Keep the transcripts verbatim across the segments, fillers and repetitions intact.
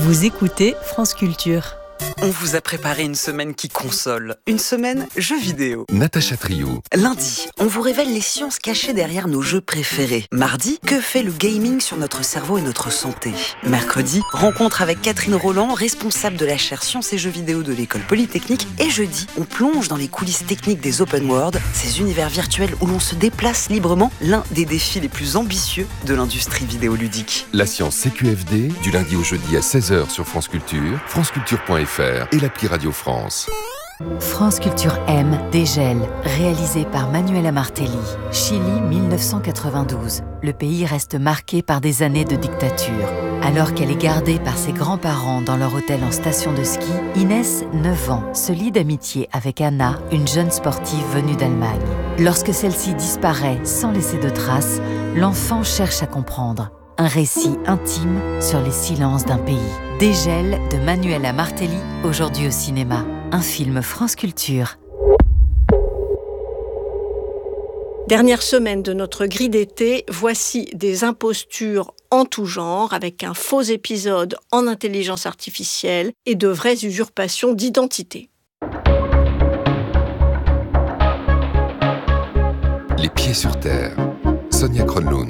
Vous écoutez France Culture. On vous a préparé une semaine qui console, une semaine jeux vidéo. Natacha Trio. Lundi, on vous révèle les sciences cachées derrière nos jeux préférés. Mardi, que fait le gaming sur notre cerveau et notre santé. Mercredi, rencontre avec Catherine Roland, responsable de la chaire sciences et jeux vidéo de l'école Polytechnique. Et jeudi, on plonge dans les coulisses techniques des open world, ces univers virtuels où l'on se déplace librement, l'un des défis les plus ambitieux de l'industrie vidéoludique. La science C Q F D, du lundi au jeudi à seize heures sur France Culture, franceculture point f r et l'appli Radio France. France Culture M, Dégel, réalisé par Manuela Martelli. Chili dix-neuf cent quatre-vingt-douze. Le pays reste marqué par des années de dictature. Alors qu'elle est gardée par ses grands-parents dans leur hôtel en station de ski, Inès, neuf ans, se lie d'amitié avec Anna, une jeune sportive venue d'Allemagne. Lorsque celle-ci disparaît sans laisser de traces, l'enfant cherche à comprendre. Un récit intime sur les silences d'un pays. Dégel de Manuela Martelli, aujourd'hui au cinéma. Un film France Culture. Dernière semaine de notre grille d'été, voici des impostures en tout genre, avec un faux épisode en intelligence artificielle et de vraies usurpations d'identité. Les pieds sur terre. Sonia Kronlund.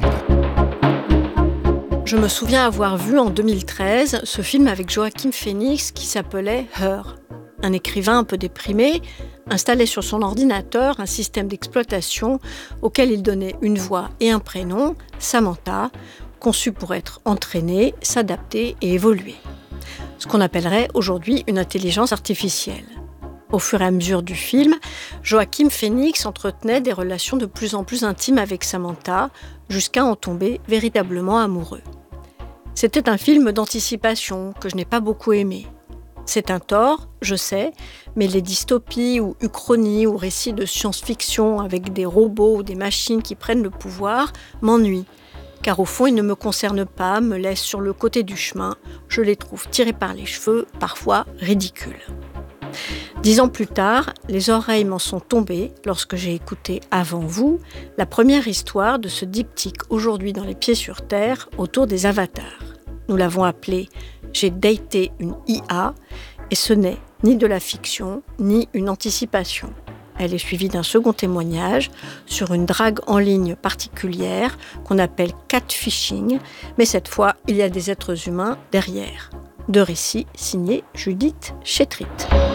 Je me souviens avoir vu en deux mille treize ce film avec Joaquin Phoenix qui s'appelait Her. Un écrivain un peu déprimé installait sur son ordinateur un système d'exploitation auquel il donnait une voix et un prénom, Samantha, conçu pour être entraîné, s'adapter et évoluer. Ce qu'on appellerait aujourd'hui une intelligence artificielle. Au fur et à mesure du film, Joaquin Phoenix entretenait des relations de plus en plus intimes avec Samantha, jusqu'à en tomber véritablement amoureux. C'était un film d'anticipation que je n'ai pas beaucoup aimé. C'est un tort, je sais, mais les dystopies ou uchronies ou récits de science-fiction avec des robots ou des machines qui prennent le pouvoir m'ennuient. Car au fond, ils ne me concernent pas, me laissent sur le côté du chemin. Je les trouve tirés par les cheveux, parfois ridicules. Dix ans plus tard, les oreilles m'en sont tombées lorsque j'ai écouté avant vous la première histoire de ce diptyque aujourd'hui dans les pieds sur terre autour des avatars. Nous l'avons appelé « J'ai daté une I A » et ce n'est ni de la fiction ni une anticipation. Elle est suivie d'un second témoignage sur une drague en ligne particulière qu'on appelle catfishing, mais cette fois, il y a des êtres humains derrière. Deux récits signés Judith Chétrit.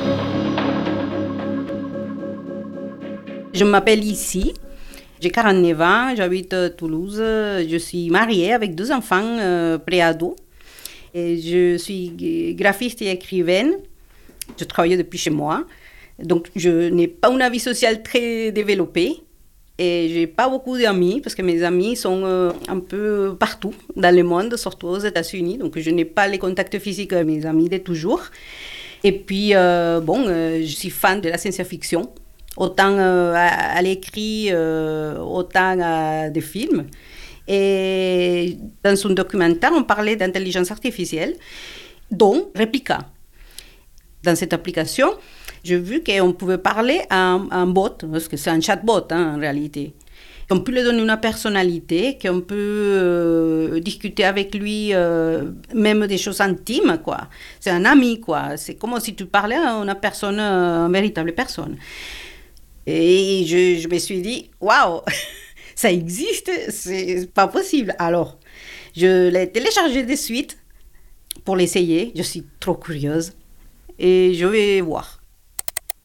Je m'appelle Issy, j'ai quarante-neuf ans, j'habite à Toulouse, je suis mariée avec deux enfants euh, pré-ados. Et je suis graphiste et écrivaine, je travaille depuis chez moi, donc je n'ai pas une vie sociale très développée et je n'ai pas beaucoup d'amis parce que mes amis sont euh, un peu partout dans le monde, surtout aux États-Unis, donc je n'ai pas les contacts physiques avec mes amis de toujours. Et puis, euh, bon, euh, je suis fan de la science-fiction. Autant euh, à, à l'écrit, euh, autant à des films. Et dans un documentaire, on parlait d'intelligence artificielle, dont Replica. Dans cette application, j'ai vu qu'on pouvait parler à un, à un bot, parce que c'est un chatbot hein, en réalité. On peut lui donner une personnalité, qu'on peut euh, discuter avec lui, euh, même des choses intimes, quoi. C'est un ami, quoi. C'est comme si tu parlais à une personne, une véritable personne. Et je, je me suis dit, waouh, ça existe, c'est pas possible. Alors, je l'ai téléchargé de suite pour l'essayer. Je suis trop curieuse et je vais voir.